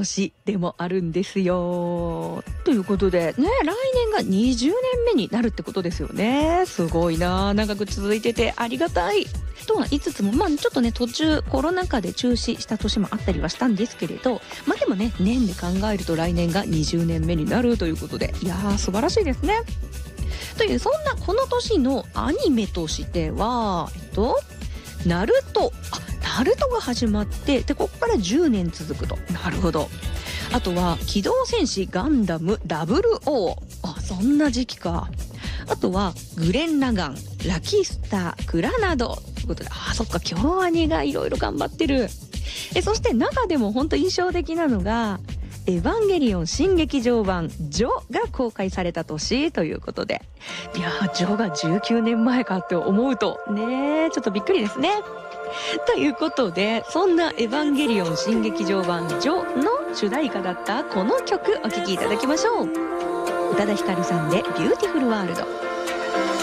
年でもあるんですよ。ということでね、来年が20年目になるってことですよね。すごいな、長く続いててありがたいとは言いつつも、ちょっとね途中コロナ禍で中止した年もあったりはしたんですけれど、でもね年で考えると来年が20年目になるということで、いやー素晴らしいですね。というそんなこの年のアニメとしてはナルトが始まって、でここから10年続くと。なるほど。あとは機動戦士ガンダム00、そんな時期か。あとはグレン・ラガン、ラキスター、クラナドということで、そっか、京アニがいろいろ頑張ってる。そして中でも本当印象的なのがエヴァンゲリオン新劇場版ジョが公開された年ということで、いやージョが19年前かって思うとね、ちょっとびっくりですね。ということで、そんなエヴァンゲリオン新劇場版ジョの主題歌だったこの曲お聴きいただきましょう。宇多田ヒカルさんでビューティフルワールド。